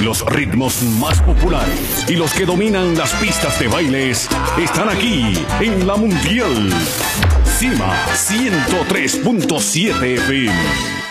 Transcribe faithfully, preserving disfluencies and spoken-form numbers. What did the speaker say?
Los ritmos más populares y los que dominan las pistas de bailes están aquí en la Mundial. Cima ciento tres punto siete F M.